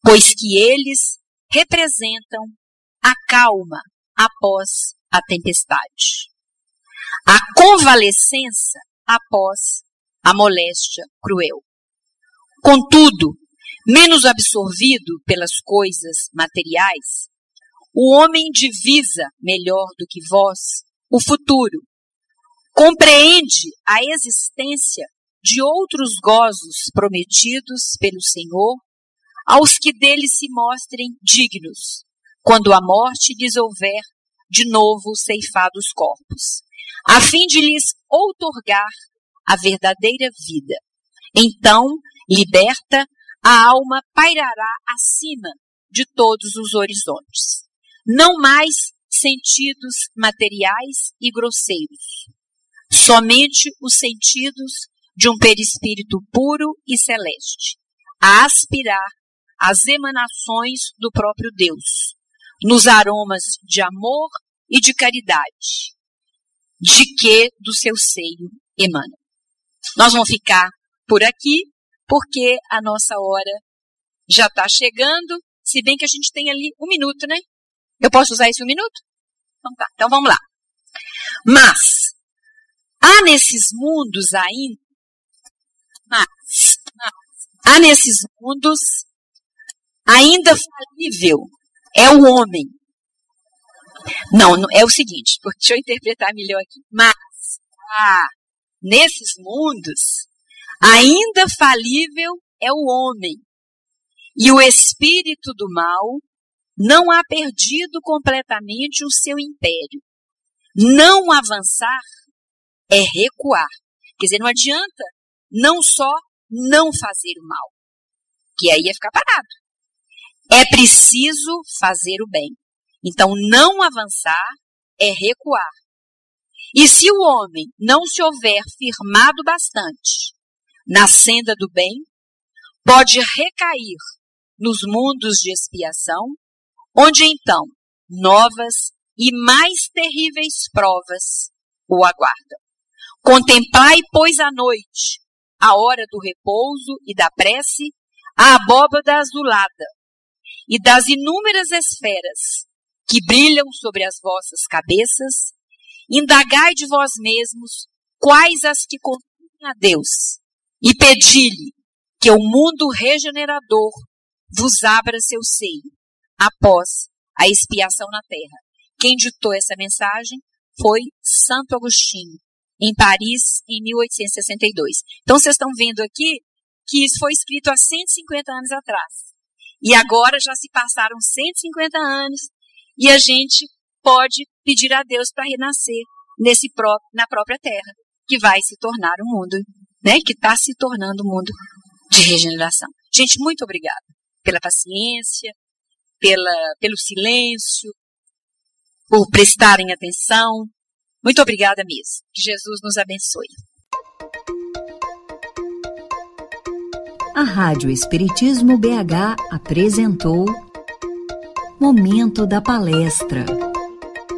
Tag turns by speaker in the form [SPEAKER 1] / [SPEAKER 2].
[SPEAKER 1] pois que eles representam a calma após a tempestade, a convalescença após a moléstia cruel. Contudo, menos absorvido pelas coisas materiais, o homem divisa melhor do que vós o futuro, compreende a existência de outros gozos prometidos pelo Senhor aos que dele se mostrem dignos, quando a morte lhes houver de novo ceifado os corpos, a fim de lhes outorgar a verdadeira vida. Então, liberta, a alma pairará acima de todos os horizontes. Não mais sentidos materiais e grosseiros, somente os sentidos de um perispírito puro e celeste, a aspirar as emanações do próprio Deus, nos aromas de amor e de caridade, de que do seu seio emana. Nós vamos ficar por aqui, porque a nossa hora já está chegando, se bem que a gente tem ali 1 minuto, né? Eu posso usar esse 1 minuto? Então tá, então vamos lá. Mas, há nesses mundos ainda, ainda falível é o homem. Não, é o seguinte, deixa eu interpretar melhor aqui. Mas, nesses mundos, ainda falível é o homem. E o espírito do mal não ha perdido completamente o seu império. Não avançar é recuar. Quer dizer, não adianta não só não fazer o mal, que aí ia ficar parado. É preciso fazer o bem. Então, não avançar é recuar. E se o homem não se houver firmado bastante na senda do bem, pode recair nos mundos de expiação, onde então novas e mais terríveis provas o aguardam. Contemplai, pois, à noite, a hora do repouso e da prece, a abóbada azulada e das inúmeras esferas que brilham sobre as vossas cabeças, indagai de vós mesmos quais as que conduzem a Deus, e pedi-lhe que o mundo regenerador vos abra seu seio, após a expiação na terra. Quem ditou essa mensagem foi Santo Agostinho, em Paris, em 1862. Então, vocês estão vendo aqui que isso foi escrito há 150 anos atrás. E agora já se passaram 150 anos e a gente pode pedir a Deus para renascer na própria terra, que vai se tornar um mundo, né, que está se tornando um mundo de regeneração. Gente, muito obrigada pela paciência, pelo silêncio, por prestarem atenção. Muito obrigada mesmo. Que Jesus nos abençoe.
[SPEAKER 2] A Rádio Espiritismo BH apresentou Momento da Palestra.